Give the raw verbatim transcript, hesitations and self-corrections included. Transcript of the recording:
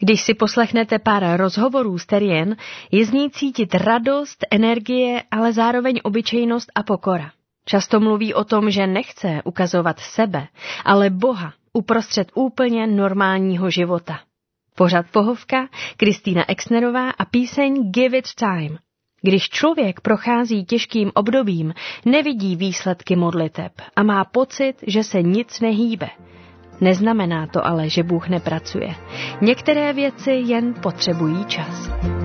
Když si poslechnete pár rozhovorů s Terrien, je z ní cítit radost, energie, ale zároveň obyčejnost a pokora. Často mluví o tom, že nechce ukazovat sebe, ale Boha uprostřed úplně normálního života. Pořad Pohovka, Kristýna Exnerová a píseň Give It Time. Když člověk prochází těžkým obdobím, nevidí výsledky modliteb a má pocit, že se nic nehýbe. Neznamená to ale, že Bůh nepracuje. Některé věci jen potřebují čas.